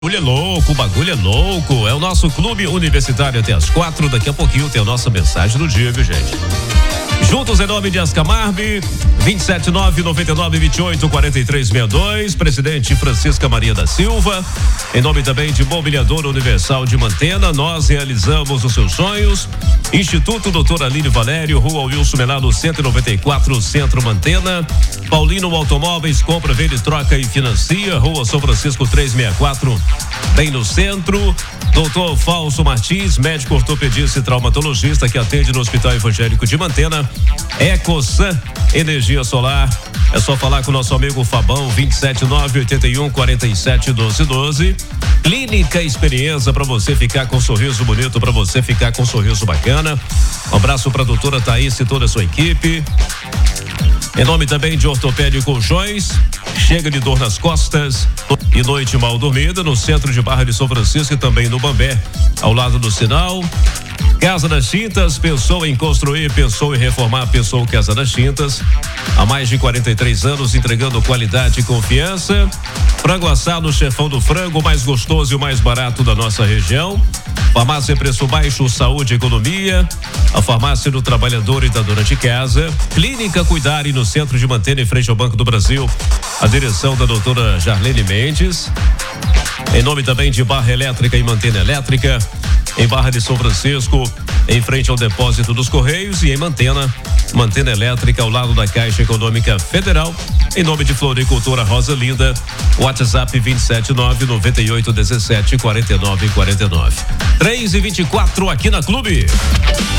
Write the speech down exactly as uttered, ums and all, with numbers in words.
O bagulho é louco, o bagulho é louco. É o nosso clube universitário até as quatro. Daqui a pouquinho tem a nossa mensagem do dia, viu, gente? Juntos em nome de Ascamarbe, vinte e sete nove, noventa e nove, vinte e oito, quarenta e três sessenta e dois, presidente Francisca Maria da Silva. Em nome também de Mobiliadora Universal de Mantena, nós realizamos os seus sonhos. Instituto Doutor Aline Valério, Rua Wilson Melado, cento e noventa e quatro, Centro Mantena. Paulino Automóveis, compra, vende, troca e financia, Rua São Francisco trezentos e sessenta e quatro, bem no centro. Doutor Falso Martins, médico ortopedista e traumatologista que atende no Hospital Evangélico de Mantena. Ecosan Energia Solar. É só falar com o nosso amigo Fabão, vinte e sete nove, oitenta e um, quarenta e sete, doze, doze. Clínica Experiência, para você ficar com um sorriso bonito, para você ficar com um sorriso bacana. Um abraço para a doutora Thaís e toda a sua equipe. Em nome também de Ortopédia e Colchões, chega de dor nas costas e noite mal dormida, no centro de Barra de São Francisco e também no Bambé, ao lado do sinal. Casa das Tintas, pensou em construir, pensou em reformar, pensou Casa das Tintas. Há mais de quarenta e três anos entregando qualidade e confiança. Frango assado, chefão do frango, mais gostoso e o mais barato da nossa região. Farmácia Preço Baixo, Saúde e Economia. A farmácia do trabalhador e da dona de casa. Clínica Cuidare no centro de Mantena, em frente ao Banco do Brasil. A direção da doutora Jarlene Mendes. Em nome também de Barra Elétrica e Mantena Elétrica. Em Barra de São Francisco, em frente ao depósito dos Correios, e em Mantena, Mantena Elétrica, ao lado da Caixa Econômica Federal. Em nome de Floricultura Rosa Linda, WhatsApp vinte e sete nove, noventa e oito, dezessete, quarenta e nove, quarenta e nove. três e vinte e quatro aqui na Clube.